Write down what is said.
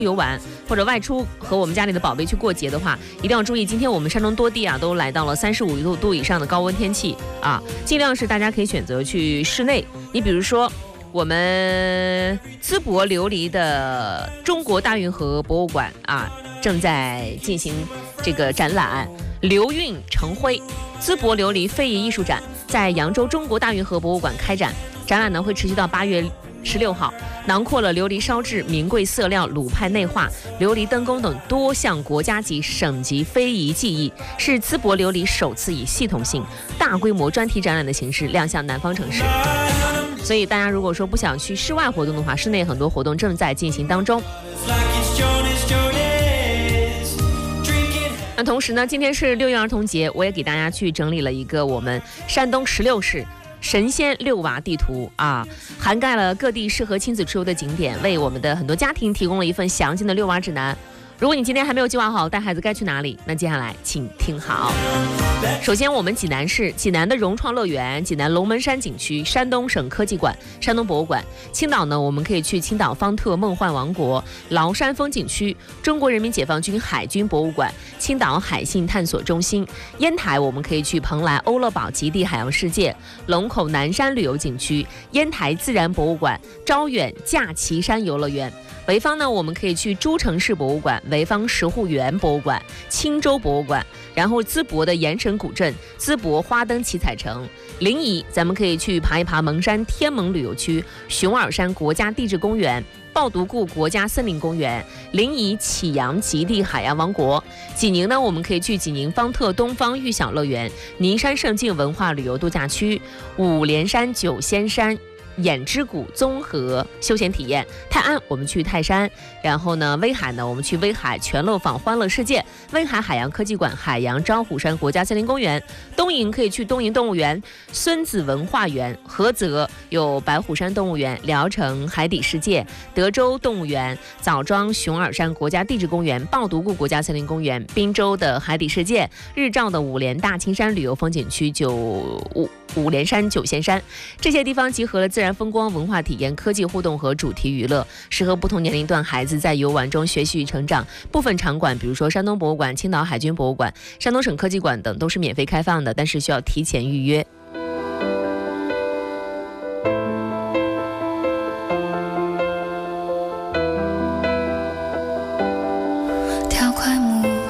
游玩或者外出和我们家里的宝贝去过节的话，一定要注意，今天我们山东多地啊都来到了35度以上的高温天气啊，尽量是大家可以选择去室内。你比如说我们淄博琉璃的中国大运河博物馆啊，正在进行这个展览流运成辉淄博琉璃非遗艺术展，在扬州中国大运河博物馆开展，展览呢会持续到8月16号，囊括了琉璃烧制、名贵色料、鲁派内画、琉璃灯工等多项国家级、省级非遗技艺，是淄博琉璃首次以系统性、大规模专题展览的形式亮相南方城市。所以大家如果说不想去室外活动的话，室内很多活动正在进行当中。那同时呢，今天是6月儿童节，我也给大家去整理了一个我们山东16市神仙遛娃地图啊，涵盖了各地适合亲子出游的景点，为我们的很多家庭提供了一份详尽的遛娃指南。如果你今天还没有计划好带孩子该去哪里，那接下来请听好。首先我们济南市，济南的融创乐园、济南龙门山景区、山东省科技馆、山东博物馆。青岛呢，我们可以去青岛方特梦幻王国、崂山风景区、中国人民解放军海军博物馆、青岛海信探索中心。烟台我们可以去蓬莱欧乐堡极地海洋世界、龙口南山旅游景区、烟台自然博物馆、招远架旗山游乐园。潍坊呢，我们可以去诸城市博物馆、潍坊石户园博物馆、青州博物馆，然后淄博的盐神古镇、淄博花灯奇彩城。临沂咱们可以去爬一爬蒙山天蒙旅游区、熊耳山国家地质公园、抱犊固国家森林公园、临沂启阳极地海洋王国。济宁呢，我们可以去济宁方特东方寓小乐园、尼山胜境文化旅游度假区、五莲山九仙山眼之谷综合休闲体验。泰安我们去泰山，然后呢威海呢我们去威海全乐坊欢乐世界、威海海洋科技馆、海洋招虎山国家森林公园。东营可以去东营动物园、孙子文化园。菏泽有白虎山动物园、聊城海底世界、德州动物园、枣庄熊耳山国家地质公园、抱犊固国家森林公园、滨州的海底世界、日照的五莲大青山旅游风景区、五莲山九仙山。这些地方集合了自然风光、文化体验、科技互动和主题娱乐，适合不同年龄段孩子在游玩中学习与成长。部分场馆比如说山东博物馆、青岛海军博物馆、山东省科技馆等都是免费开放的，但是需要提前预约。